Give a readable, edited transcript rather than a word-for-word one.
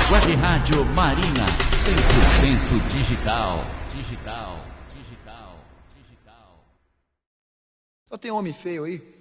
Web Rádio Marina, 100% digital. Digital. Só tem homem feio aí?